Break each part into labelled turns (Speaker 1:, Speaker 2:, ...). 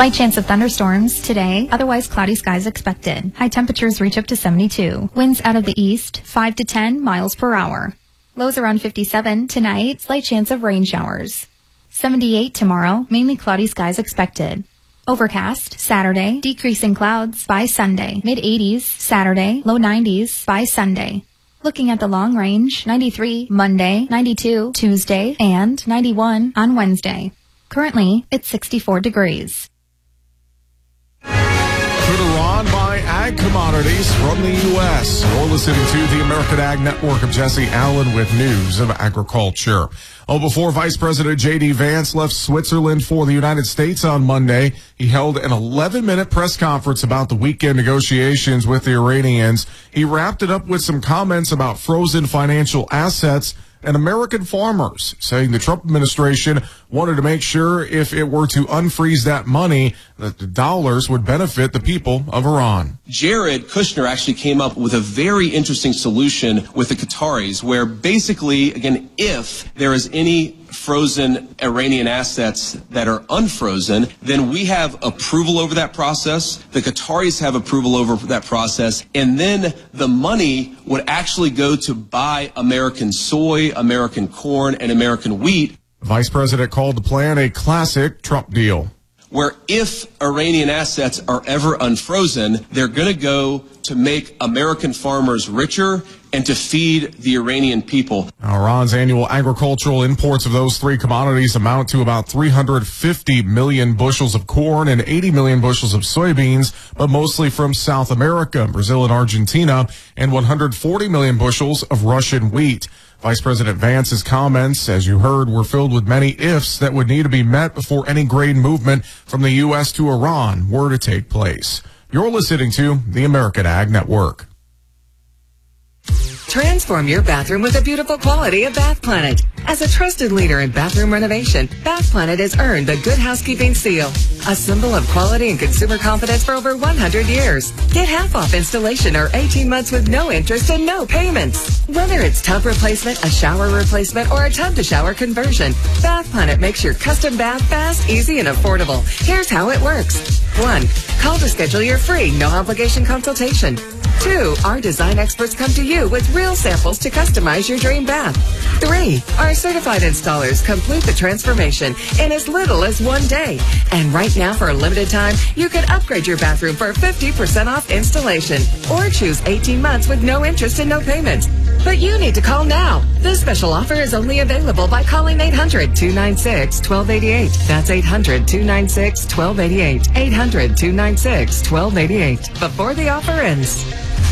Speaker 1: Slight chance of thunderstorms today, otherwise cloudy skies expected. High temperatures reach up to 72. Winds out of the east, 5 to 10 miles per hour. Lows around 57 tonight, slight chance of rain showers. 78 tomorrow, mainly cloudy skies expected. Overcast Saturday, decreasing clouds by Sunday. Mid-80s Saturday, low 90s by Sunday. Looking at the long range, 93 Monday, 92 Tuesday, and 91 on Wednesday. Currently, it's 64 degrees.
Speaker 2: Could Iran buy ag commodities from the U.S.? You're listening to the American Ag Network. I'm Jesse Allen with news of agriculture. Before Vice President J.D. Vance left Switzerland for the United States on Monday, he held an 11-minute press conference about the weekend negotiations with the Iranians. He wrapped it up with some comments about frozen financial assets and American farmers, saying the Trump administration wanted to make sure if it were to unfreeze that money, that the dollars would benefit the people of Iran.
Speaker 3: Jared Kushner actually came up with a very interesting solution with the Qataris, where basically, again, if there is any frozen Iranian assets that are unfrozen, then we have approval over that process. The Qataris have approval over that process. And then the money would actually go to buy American soy, American corn, and American wheat.
Speaker 2: The Vice President called the plan a classic Trump deal,
Speaker 3: where if Iranian assets are ever unfrozen, they're going to go to make American farmers richer and to feed the Iranian people.
Speaker 2: Iran's annual agricultural imports of those three commodities amount to about 350 million bushels of corn and 80 million bushels of soybeans, but mostly from South America, Brazil and Argentina, and 140 million bushels of Russian wheat. Vice President Vance's comments, as you heard, were filled with many ifs that would need to be met before any grain movement from the U.S. to Iran were to take place. You're listening to the American Ag Network.
Speaker 4: Transform your bathroom with the beautiful quality of Bath Planet. As a trusted leader in bathroom renovation, Bath Planet has earned the Good Housekeeping Seal, a symbol of quality and consumer confidence for over 100 years. Get half off installation or 18 months with no interest and no payments. Whether it's tub replacement, a shower replacement, or a tub-to-shower conversion, Bath Planet makes your custom bath fast, easy, and affordable. Here's how it works. 1. Call to schedule your free, no-obligation consultation. 2. Our design experts come to you with real samples to customize your dream bath. 3. Our certified installers complete the transformation in as little as 1 day. And right now, for a limited time, you can upgrade your bathroom for 50% off installation or choose 18 months with no interest and no payments. But you need to call now. This special offer is only available by calling 800-296-1288. That's 800-296-1288. 800-296-1288. Before the offer ends.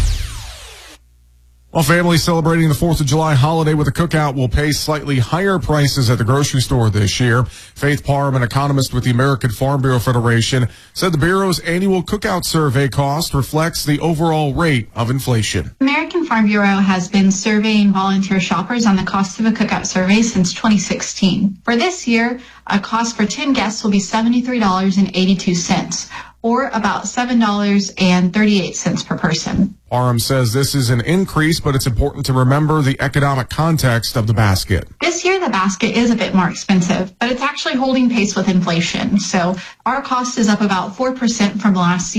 Speaker 2: While families celebrating the 4th of July holiday with a cookout will pay slightly higher prices at the grocery store this year, Faith Parham, an economist with the American Farm Bureau Federation, said the Bureau's annual cookout survey cost reflects the overall rate of inflation.
Speaker 5: American Farm Bureau has been surveying volunteer shoppers on the cost of a cookout survey since 2016. For this year, a cost for 10 guests will be $73.82, or about $7.38 per person.
Speaker 2: Parham says this is an increase, but it's important to remember the economic context of the basket.
Speaker 5: This year, the basket is a bit more expensive, but it's actually holding pace with inflation. So our cost is up about 4% from last year.